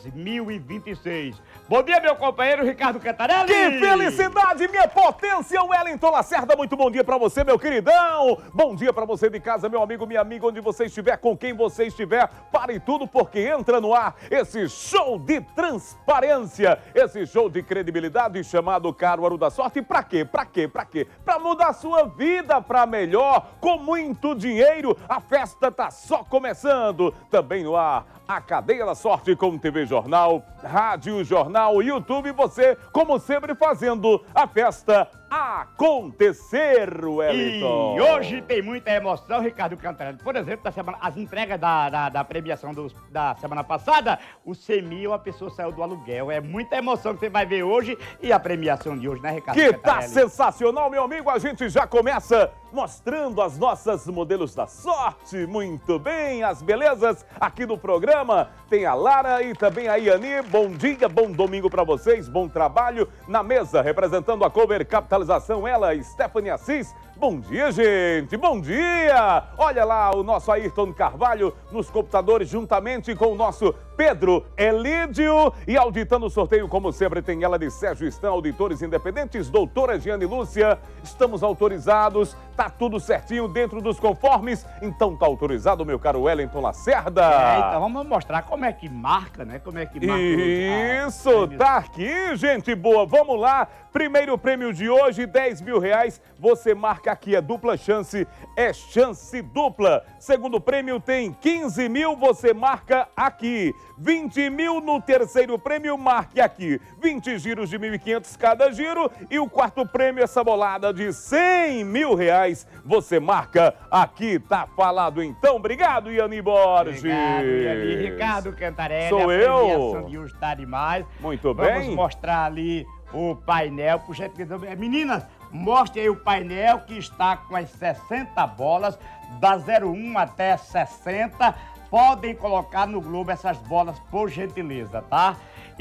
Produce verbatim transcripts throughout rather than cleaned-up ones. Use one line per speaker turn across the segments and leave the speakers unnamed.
dois mil e vinte e seis. Bom dia, meu companheiro Ricardo Cantarelli.
Que felicidade, minha potência, Wellington Lacerda. Muito bom dia pra você, meu queridão. Bom dia pra você de casa, meu amigo, minha amiga, onde você estiver, com quem você estiver. Pare tudo, porque entra no ar esse show de transparência, esse show de credibilidade chamado Caruaru da Sorte. Pra quê? Pra quê? Pra quê? Pra mudar a sua vida pra melhor, com muito dinheiro. A festa tá só começando. Também no ar, a Cadeia da Sorte com T V Jornal, Rádio Jornal, YouTube, você, como sempre, fazendo a festa acontecer, Wellington.
E hoje tem muita emoção, Ricardo Cantarelli. Por exemplo, da semana, as entregas da, da, da premiação do, da semana passada, o Semil, a pessoa saiu do aluguel. É muita emoção que você vai ver hoje e a premiação de hoje, né, Ricardo
Que
Cantarelli?
tá sensacional, meu amigo. A gente já começa mostrando as nossas modelos da sorte. Muito bem, as belezas aqui do programa. Tem a Lara e também a Iani. Bom dia, bom domingo pra vocês, bom trabalho. Na mesa, representando a Cover Capitalização, ela, Stephanie Assis. Bom dia, gente, bom dia! Olha lá o nosso Ayrton Carvalho nos computadores, juntamente com o nosso Pedro Elídio. E auditando o sorteio, como sempre, tem ela de Sérgio Stan, auditores independentes, doutora Giane Lúcia. Estamos autorizados, tá tudo certinho dentro dos conformes. Então tá autorizado, meu caro Wellington Lacerda.
É, então vamos mostrar como é que marca, né? Como é que marca.
Isso, tá aqui, gente boa. Vamos lá. Primeiro prêmio de hoje, dez mil reais. Você marca aqui, é dupla chance, é chance dupla. Segundo prêmio tem quinze mil, você marca aqui. vinte mil no terceiro prêmio, marque aqui. vinte giros de mil e quinhentos cada giro. E o quarto prêmio, essa bolada de cem mil reais, você marca aqui, tá falado então. Obrigado, Iani Borges.
Obrigado, Iani. Ricardo Cantarelli.
Sou
a
eu.
premiação de hoje tá demais.
Muito
Vamos
bem.
Vamos mostrar ali o painel. Puxa, meninas, mostre aí o painel que está com as sessenta bolas, da zero um até sessenta. Podem colocar no Globo essas bolas, por gentileza, tá?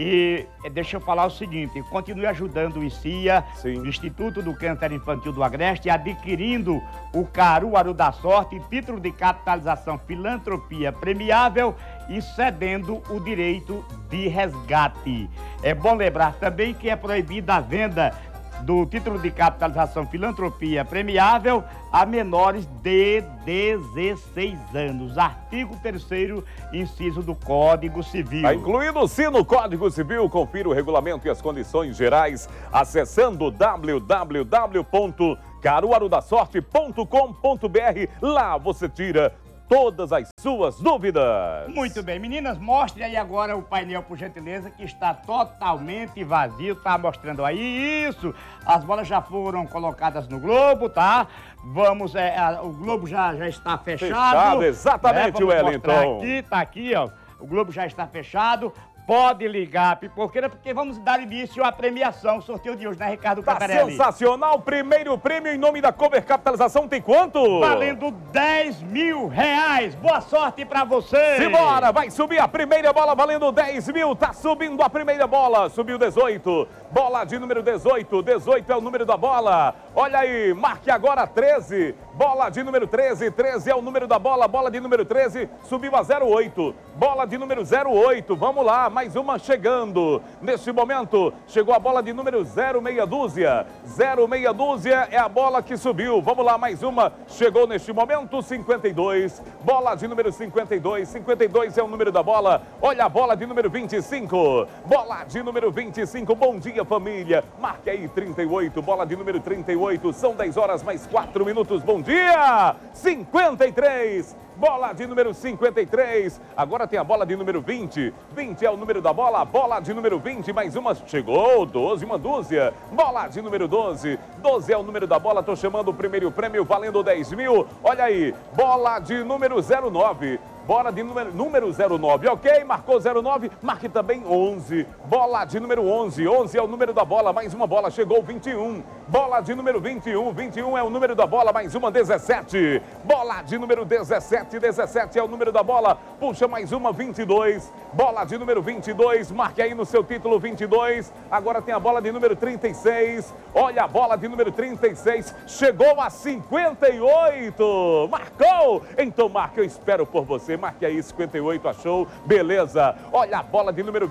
E deixa eu falar o seguinte, continue ajudando o I C I A,
Sim.
Instituto do Câncer Infantil do Agreste, adquirindo o Caruaru da Sorte, título de capitalização filantropia premiável e cedendo o direito de resgate. É bom lembrar também que é proibida a venda do título de capitalização filantropia premiável a menores de dezesseis anos. Artigo terceiro, inciso do Código Civil.
Está incluído sim no Código Civil. Confira o regulamento e as condições gerais acessando w w w ponto caruaru da sorte ponto com ponto b r. Lá você tira todas as suas dúvidas.
Muito bem, meninas, mostre aí agora o painel, por gentileza, que está totalmente vazio. Tá mostrando aí isso. As bolas já foram colocadas no Globo, tá? Vamos, é, a, o Globo já, já está fechado.
Fechado, exatamente,
né? Vamos
Wellington.
mostrar aqui, tá aqui, ó. O Globo já está fechado. Pode ligar, pipoqueira, porque vamos dar início à premiação, o sorteio de hoje, né, Ricardo
Tá
Cantarelli?
sensacional. Primeiro prêmio em nome da Cover Capitalização tem quanto?
Valendo dez mil reais. Boa sorte pra você.
Simbora, vai subir a primeira bola valendo dez mil. Tá subindo a primeira bola. Subiu dezoito. Bola de número dezoito. dezoito é o número da bola. Olha aí, marque agora treze. Bola de número treze. treze é o número da bola. Bola de número treze subiu a zero oito. Bola de número zero oito. Vamos lá, mais uma chegando. Neste momento, chegou a bola de número zero meia dúzia. zero meia dúzia é a bola que subiu. Vamos lá, mais uma. Chegou neste momento, cinquenta e dois. Bola de número cinquenta e dois. cinquenta e dois é o número da bola. Olha a bola de número vinte e cinco. Bola de número vinte e cinco. Bom dia, família. Marque aí trinta e oito. Bola de número trinta e oito. São dez horas mais quatro minutos. Bom dia. cinquenta e três. Bola de número cinquenta e três. Agora tem a bola de número vinte. vinte é o número da bola. Bola de número vinte. Mais uma. Chegou. doze, uma dúzia. Bola de número doze. doze é o número da bola. Tô chamando o primeiro prêmio valendo dez mil. Olha aí. Bola de número zero nove. Bola de número, número zero nove, ok? Marcou zero nove, marque também onze. Bola de número onze, onze é o número da bola, mais uma bola, chegou vinte e um. Bola de número vinte e um, vinte e um é o número da bola, mais uma dezessete. Bola de número dezessete, dezessete é o número da bola, puxa mais uma, vinte e dois. Bola de número vinte e dois, marque aí no seu título vinte e dois. Agora tem a bola de número trinta e seis. Olha a bola de número trinta e seis, chegou a cinquenta e oito. Marcou? Então marque, eu espero por você. Marque aí, cinquenta e oito, achou? Beleza. Olha a bola de número